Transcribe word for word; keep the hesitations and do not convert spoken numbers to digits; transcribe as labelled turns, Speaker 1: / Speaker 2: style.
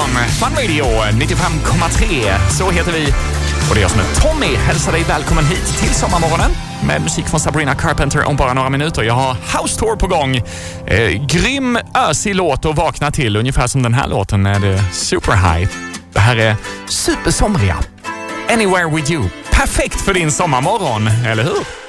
Speaker 1: morgon. Fun Radio nittiofem komma tre, så heter vi. Och det är jag som är Tommy. Hälsar dig välkommen hit till sommarmorgonen med musik från Sabrina Carpenter om bara några minuter. Jag har House Tour på gång. Eh, grym, ösig låt att vakna till. Ungefär som den här låten är det super high. Det här är supersomriga. Anywhere with you. Perfekt för din sommarmorgon, eller hur?